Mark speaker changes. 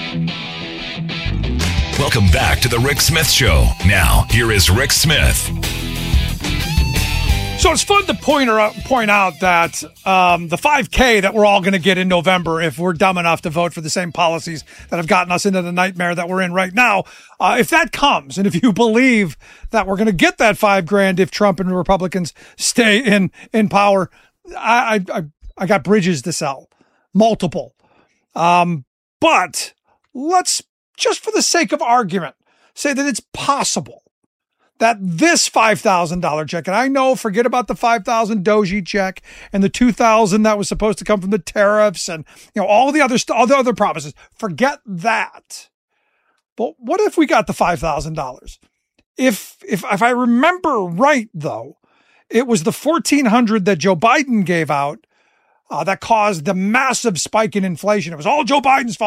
Speaker 1: Welcome back to the Rick Smith Show. Now, here is Rick Smith.
Speaker 2: So it's fun to point out that the 5K that we're all going to get in November, if we're dumb enough to vote for the same policies that have gotten us into the nightmare that we're in right now, if that comes, and if you believe that we're going to get that $5,000 if Trump and the Republicans stay in power, I got bridges to sell, multiple. But let's, just for the sake of argument, say that it's possible that this $5,000 check, and I know, forget about the $5,000 Doji check and the $2,000 that was supposed to come from the tariffs and all the other promises. Forget that. But what if we got the $5,000? If I remember right, though, it was the $1,400 that Joe Biden gave out that caused the massive spike in inflation. It was all Joe Biden's fault.